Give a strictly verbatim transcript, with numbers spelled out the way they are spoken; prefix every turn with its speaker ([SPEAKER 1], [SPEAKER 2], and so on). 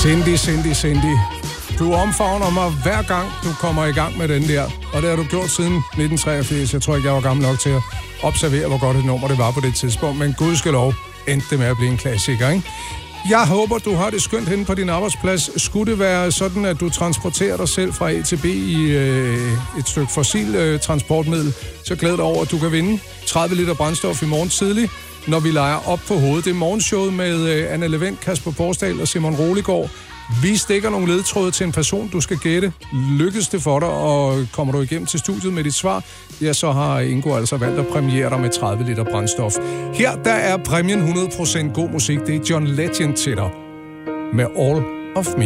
[SPEAKER 1] Cindy, Cindy, Cindy. Du omfavner mig hver gang, du kommer i gang med den der. Og det har du gjort siden nitten treogfirs. Jeg tror ikke, jeg var gammel nok til at observere, hvor godt et nummer det var på det tidspunkt. Men gudskelov endte det med at blive en klassiker, ikke? Jeg håber, du har det skønt henne på din arbejdsplads. Skulle det være sådan, at du transporterer dig selv fra A til B i øh, et stykke fossil øh, transportmiddel, så glæd dig over, at du kan vinde tredive liter brændstof i morgen tidlig, når vi leger op på hovedet. Det er morgenshowet med øh, Anne Levent, Kasper Borsdal og Simon Roligård. Vi stikker nogle ledtråde til en person, du skal gætte. Lykkes det for dig, og kommer du igennem til studiet med dit svar, ja, så har Ingo altså valgt at præmiere dig med tredive liter brændstof. Her der er præmien hundrede procent god musik. Det er John Legend til dig med All of Me.